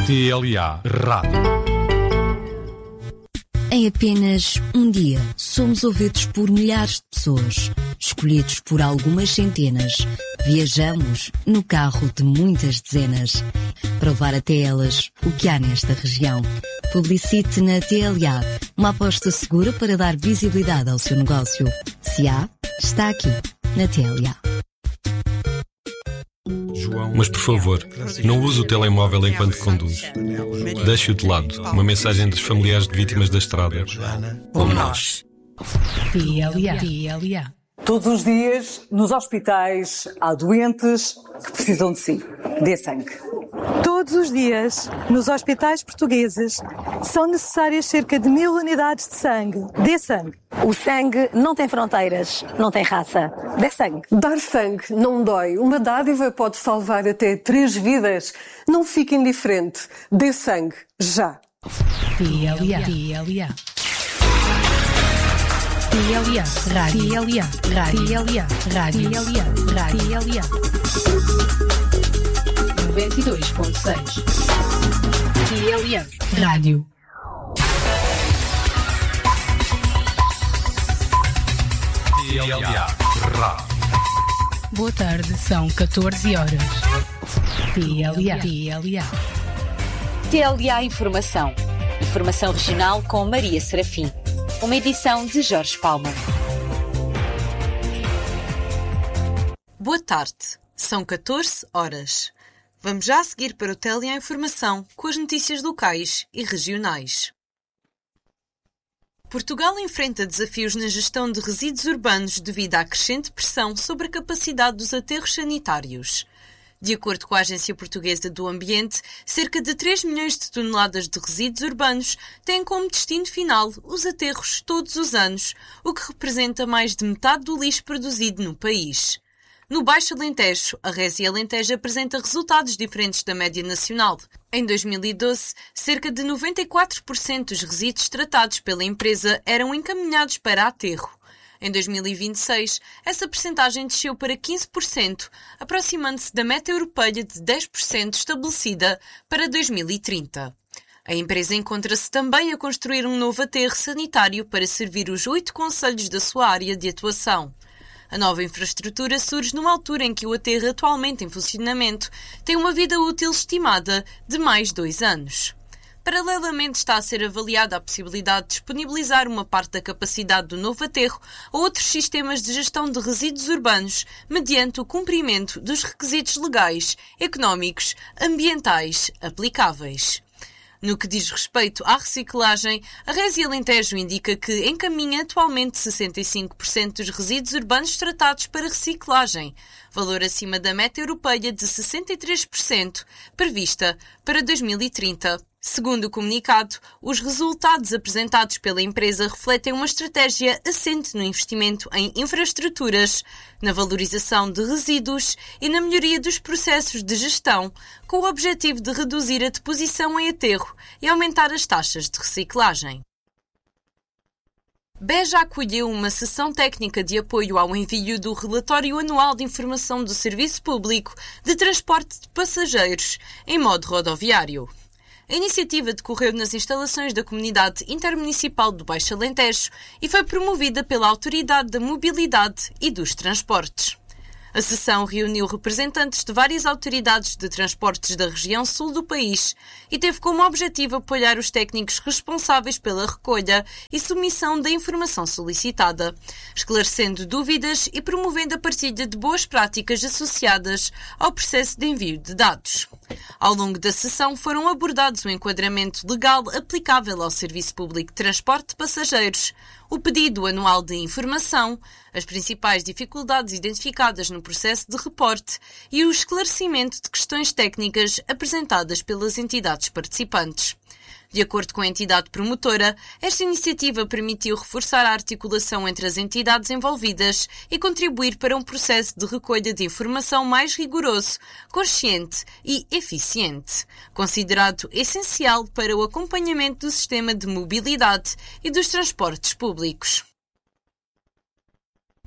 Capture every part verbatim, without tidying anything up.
T L A Rádio. Em apenas um dia, somos ouvidos por milhares de pessoas, escolhidos por algumas centenas. Viajamos no carro de muitas dezenas, para levar até elas o que há nesta região. Publicite na T L A, uma aposta segura para dar visibilidade ao seu negócio. Se há, está aqui, na T L A. Mas, por favor, não use o telemóvel enquanto conduz. Deixe-o de lado. Uma mensagem dos familiares de vítimas da estrada. Como nós. T L A. T L A. Todos os dias, nos hospitais, há doentes que precisam de si. Dê sangue. Todos os dias, nos hospitais portugueses, são necessárias cerca de mil unidades de sangue. Dê sangue. O sangue não tem fronteiras, não tem raça. Dê sangue. Dar sangue não dói. Uma dádiva pode salvar até três vidas. Não fique indiferente. Dê sangue, já. T L A. T L A. T L A. Rádio. T L A. Rádio. T L A. Rádio. T L A. Rádio. T L A. noventa e dois ponto seis. T L A. Rádio. T L A Rádio. Boa tarde, são catorze horas. T L A. T L A. T L A Informação. Informação regional com Maria Serafim. Uma edição de Jorge Palma. Boa tarde, são catorze horas. Vamos já a seguir para o T L A Informação com as notícias locais e regionais. Portugal enfrenta desafios na gestão de resíduos urbanos devido à crescente pressão sobre a capacidade dos aterros sanitários. De acordo com a Agência Portuguesa do Ambiente, cerca de três milhões de toneladas de resíduos urbanos têm como destino final os aterros todos os anos, o que representa mais de metade do lixo produzido no país. No Baixo Alentejo, a Resi Alentejo apresenta resultados diferentes da média nacional. Em dois mil e doze, cerca de noventa e quatro por cento dos resíduos tratados pela empresa eram encaminhados para aterro. Em dois mil e vinte e seis, essa percentagem desceu para quinze por cento, aproximando-se da meta europeia de dez por cento estabelecida para dois mil e trinta. A empresa encontra-se também a construir um novo aterro sanitário para servir os oito concelhos da sua área de atuação. A nova infraestrutura surge numa altura em que o aterro atualmente em funcionamento tem uma vida útil estimada de mais dois anos. Paralelamente está a ser avaliada a possibilidade de disponibilizar uma parte da capacidade do novo aterro a outros sistemas de gestão de resíduos urbanos mediante o cumprimento dos requisitos legais, económicos, ambientais aplicáveis. No que diz respeito à reciclagem, a Resi Alentejo indica que encaminha atualmente sessenta e cinco por cento dos resíduos urbanos tratados para reciclagem, valor acima da meta europeia de sessenta e três por cento, prevista para dois mil e trinta. Segundo o comunicado, os resultados apresentados pela empresa refletem uma estratégia assente no investimento em infraestruturas, na valorização de resíduos e na melhoria dos processos de gestão, com o objetivo de reduzir a deposição em aterro e aumentar as taxas de reciclagem. Beja acolheu uma sessão técnica de apoio ao envio do Relatório Anual de Informação do Serviço Público de Transporte de Passageiros em modo rodoviário. A iniciativa decorreu nas instalações da Comunidade Intermunicipal do Baixo Alentejo e foi promovida pela Autoridade da Mobilidade e dos Transportes. A sessão reuniu representantes de várias autoridades de transportes da região sul do país e teve como objetivo apoiar os técnicos responsáveis pela recolha e submissão da informação solicitada, esclarecendo dúvidas e promovendo a partilha de boas práticas associadas ao processo de envio de dados. Ao longo da sessão foram abordados o enquadramento legal aplicável ao Serviço Público de Transporte de Passageiros, o pedido anual de informação, as principais dificuldades identificadas no processo de reporte e o esclarecimento de questões técnicas apresentadas pelas entidades participantes. De acordo com a entidade promotora, esta iniciativa permitiu reforçar a articulação entre as entidades envolvidas e contribuir para um processo de recolha de informação mais rigoroso, consciente e eficiente, considerado essencial para o acompanhamento do sistema de mobilidade e dos transportes públicos.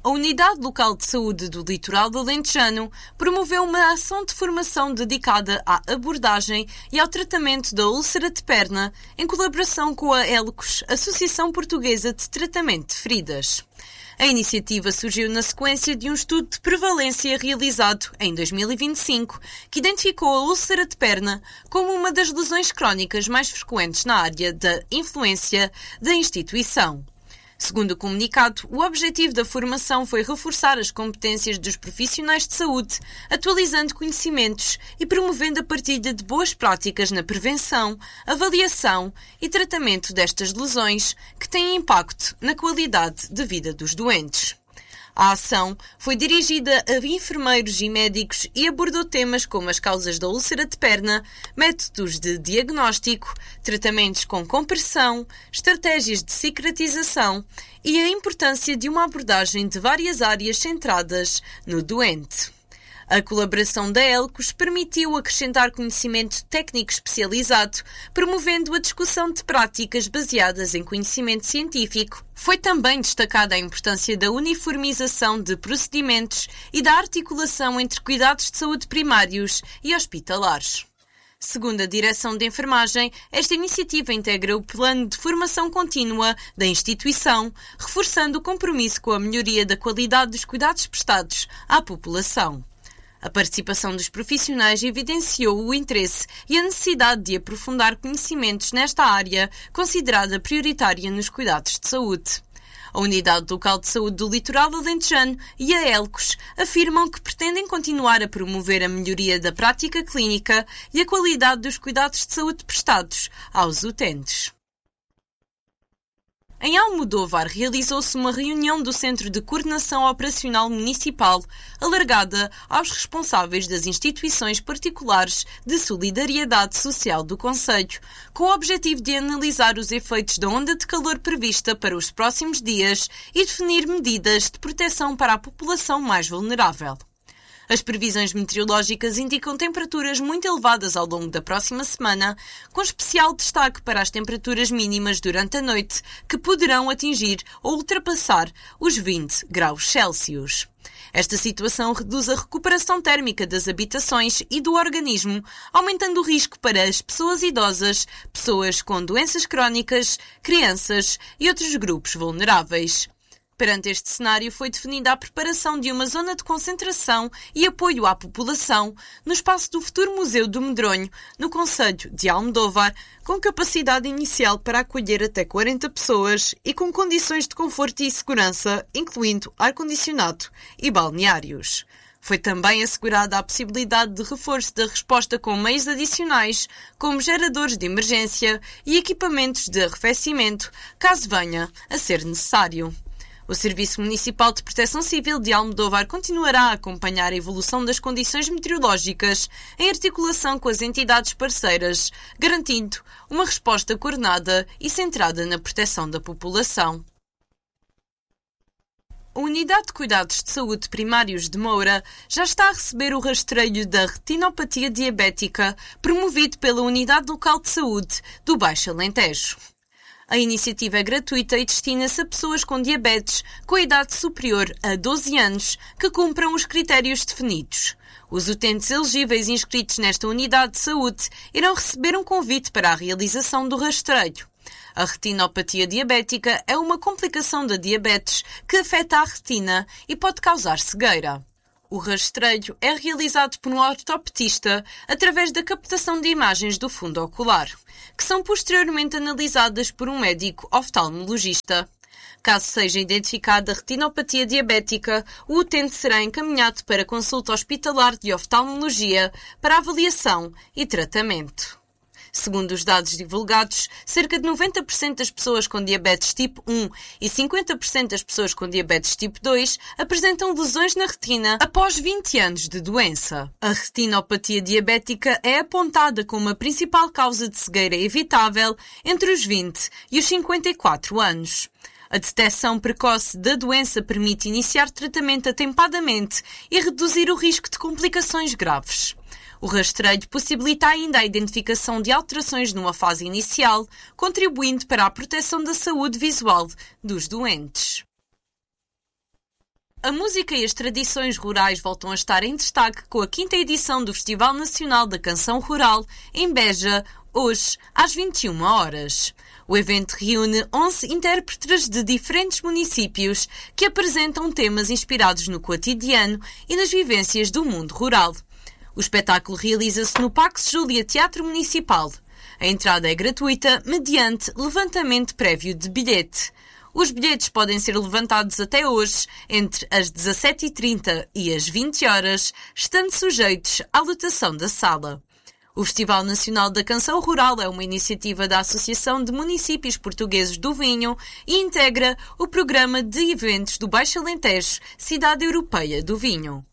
A Unidade Local de Saúde do Litoral do Alentejano promoveu uma ação de formação dedicada à abordagem e ao tratamento da úlcera de perna, em colaboração com a ELCOS, Associação Portuguesa de Tratamento de Feridas. A iniciativa surgiu na sequência de um estudo de prevalência realizado em dois mil e vinte e cinco, que identificou a úlcera de perna como uma das lesões crónicas mais frequentes na área da influência da instituição. Segundo o comunicado, o objetivo da formação foi reforçar as competências dos profissionais de saúde, atualizando conhecimentos e promovendo a partilha de boas práticas na prevenção, avaliação e tratamento destas lesões que têm impacto na qualidade de vida dos doentes. A ação foi dirigida a enfermeiros e médicos e abordou temas como as causas da úlcera de perna, métodos de diagnóstico, tratamentos com compressão, estratégias de cicatrização e a importância de uma abordagem de várias áreas centradas no doente. A colaboração da ELCOS permitiu acrescentar conhecimento técnico especializado, promovendo a discussão de práticas baseadas em conhecimento científico. Foi também destacada a importância da uniformização de procedimentos e da articulação entre cuidados de saúde primários e hospitalares. Segundo a Direção de Enfermagem, esta iniciativa integra o plano de formação contínua da instituição, reforçando o compromisso com a melhoria da qualidade dos cuidados prestados à população. A participação dos profissionais evidenciou o interesse e a necessidade de aprofundar conhecimentos nesta área, considerada prioritária nos cuidados de saúde. A Unidade Local de Saúde do Litoral Alentejano e a ELCOS afirmam que pretendem continuar a promover a melhoria da prática clínica e a qualidade dos cuidados de saúde prestados aos utentes. Em Almodóvar realizou-se uma reunião do Centro de Coordenação Operacional Municipal, alargada aos responsáveis das instituições particulares de solidariedade social do concelho, com o objetivo de analisar os efeitos da onda de calor prevista para os próximos dias e definir medidas de proteção para a população mais vulnerável. As previsões meteorológicas indicam temperaturas muito elevadas ao longo da próxima semana, com especial destaque para as temperaturas mínimas durante a noite, que poderão atingir ou ultrapassar os vinte graus Celsius. Esta situação reduz a recuperação térmica das habitações e do organismo, aumentando o risco para as pessoas idosas, pessoas com doenças crónicas, crianças e outros grupos vulneráveis. Perante este cenário, foi definida a preparação de uma zona de concentração e apoio à população no espaço do futuro Museu do Medronho, no concelho de Almodóvar, com capacidade inicial para acolher até quarenta pessoas e com condições de conforto e segurança, incluindo ar-condicionado e balneários. Foi também assegurada a possibilidade de reforço da resposta com meios adicionais, como geradores de emergência e equipamentos de arrefecimento, caso venha a ser necessário. O Serviço Municipal de Proteção Civil de Almodóvar continuará a acompanhar a evolução das condições meteorológicas em articulação com as entidades parceiras, garantindo uma resposta coordenada e centrada na proteção da população. A Unidade de Cuidados de Saúde Primários de Moura já está a receber o rastreio da retinopatia diabética promovido pela Unidade Local de Saúde do Baixo Alentejo. A iniciativa é gratuita e destina-se a pessoas com diabetes com idade superior a doze anos que cumpram os critérios definidos. Os utentes elegíveis inscritos nesta unidade de saúde irão receber um convite para a realização do rastreio. A retinopatia diabética é uma complicação da diabetes que afeta a retina e pode causar cegueira. O rastreio é realizado por um ortoptista através da captação de imagens do fundo ocular, que são posteriormente analisadas por um médico oftalmologista. Caso seja identificada a retinopatia diabética, o utente será encaminhado para consulta hospitalar de oftalmologia para avaliação e tratamento. Segundo os dados divulgados, cerca de noventa por cento das pessoas com diabetes tipo um e cinquenta por cento das pessoas com diabetes tipo dois apresentam lesões na retina após vinte anos de doença. A retinopatia diabética é apontada como a principal causa de cegueira evitável entre os vinte e os cinquenta e quatro anos. A detecção precoce da doença permite iniciar tratamento atempadamente e reduzir o risco de complicações graves. O rastreio possibilita ainda a identificação de alterações numa fase inicial, contribuindo para a proteção da saúde visual dos doentes. A música e as tradições rurais voltam a estar em destaque com a quinta edição do Festival Nacional da Canção Rural, em Beja, hoje, às vinte e uma horas. O evento reúne onze intérpretes de diferentes municípios que apresentam temas inspirados no cotidiano e nas vivências do mundo rural. O espetáculo realiza-se no Pax Júlia Teatro Municipal. A entrada é gratuita mediante levantamento prévio de bilhete. Os bilhetes podem ser levantados até hoje, entre as dezassete e trinta e as vinte horas, estando sujeitos à lotação da sala. O Festival Nacional da Canção Rural é uma iniciativa da Associação de Municípios Portugueses do Vinho e integra o programa de eventos do Baixo Alentejo, Cidade Europeia do Vinho.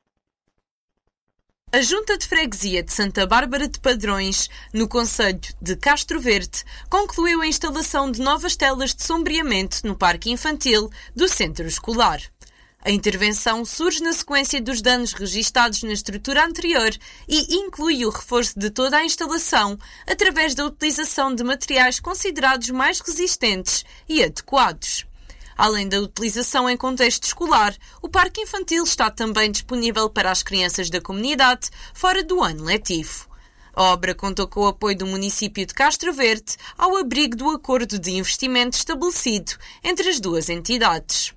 A Junta de Freguesia de Santa Bárbara de Padrões, no concelho de Castro Verde, concluiu a instalação de novas telas de sombreamento no parque infantil do centro escolar. A intervenção surge na sequência dos danos registados na estrutura anterior e inclui o reforço de toda a instalação através da utilização de materiais considerados mais resistentes e adequados. Além da utilização em contexto escolar, o parque infantil está também disponível para as crianças da comunidade fora do ano letivo. A obra contou com o apoio do município de Castro Verde ao abrigo do acordo de investimento estabelecido entre as duas entidades.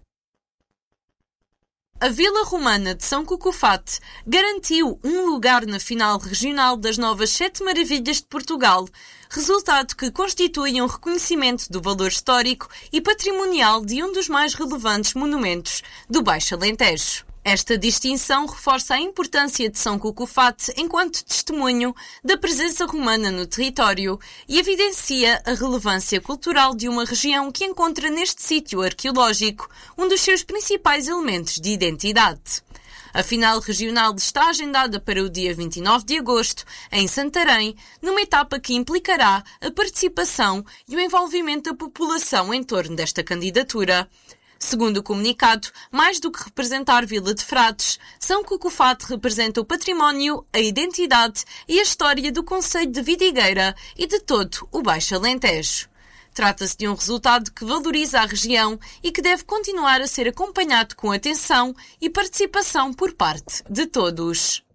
A Vila Romana de São Cucufate garantiu um lugar na final regional das novas Sete Maravilhas de Portugal, resultado que constitui um reconhecimento do valor histórico e patrimonial de um dos mais relevantes monumentos do Baixo Alentejo. Esta distinção reforça a importância de São Cucufate enquanto testemunho da presença romana no território e evidencia a relevância cultural de uma região que encontra neste sítio arqueológico um dos seus principais elementos de identidade. A final regional está agendada para o dia vinte e nove de agosto, em Santarém, numa etapa que implicará a participação e o envolvimento da população em torno desta candidatura. Segundo o comunicado, mais do que representar Vila de Frades, São Cucufate representa o património, a identidade e a história do concelho de Vidigueira e de todo o Baixo Alentejo. Trata-se de um resultado que valoriza a região e que deve continuar a ser acompanhado com atenção e participação por parte de todos.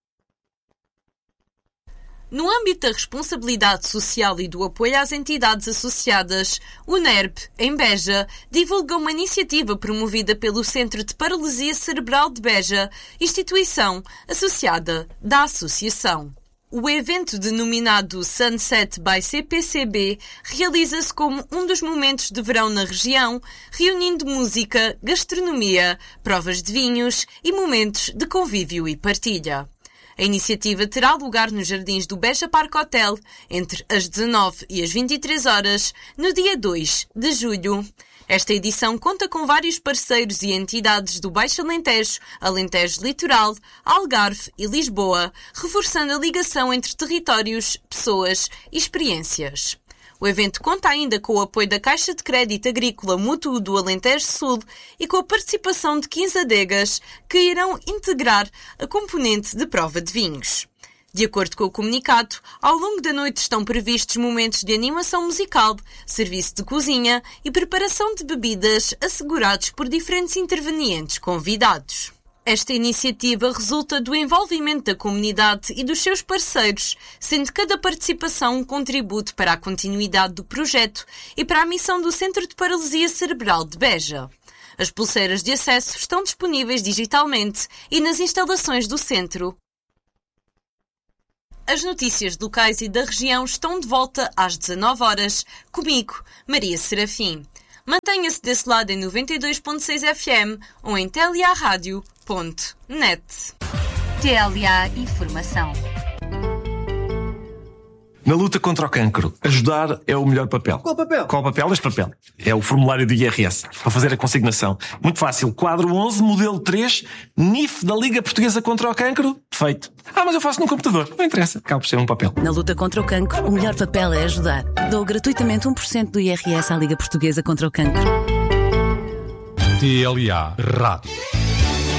No âmbito da responsabilidade social e do apoio às entidades associadas, o NERP, em Beja, divulga uma iniciativa promovida pelo Centro de Paralisia Cerebral de Beja, instituição associada da associação. O evento denominado Sunset by C P C B realiza-se como um dos momentos de verão na região, reunindo música, gastronomia, provas de vinhos e momentos de convívio e partilha. A iniciativa terá lugar nos jardins do Beja Park Hotel entre as dezanove e as vinte e três horas, no dia dois de julho. Esta edição conta com vários parceiros e entidades do Baixo Alentejo, Alentejo Litoral, Algarve e Lisboa, reforçando a ligação entre territórios, pessoas e experiências. O evento conta ainda com o apoio da Caixa de Crédito Agrícola Mútuo do Alentejo Sul e com a participação de quinze adegas que irão integrar a componente de prova de vinhos. De acordo com o comunicado, ao longo da noite estão previstos momentos de animação musical, serviço de cozinha e preparação de bebidas assegurados por diferentes intervenientes convidados. Esta iniciativa resulta do envolvimento da comunidade e dos seus parceiros, sendo cada participação um contributo para a continuidade do projeto e para a missão do Centro de Paralisia Cerebral de Beja. As pulseiras de acesso estão disponíveis digitalmente e nas instalações do centro. As notícias locais e da região estão de volta às dezanove horas, comigo, Maria Serafim. Mantenha-se desse lado em noventa e dois ponto seis F M ou em T L A rádio ponto net. T L A Informação. Na luta contra o cancro, ajudar é o melhor papel. Qual papel? Qual papel? Este papel. É o formulário do I R S, para fazer a consignação. Muito fácil. Quadro onze, modelo três, N I F da Liga Portuguesa contra o Cancro. Feito. Ah, mas eu faço no computador. Não interessa. Acaba por ser um papel. Na luta contra o cancro, o melhor papel é ajudar. Dou gratuitamente um por cento do I R S à Liga Portuguesa contra o Cancro. T L A Rádio.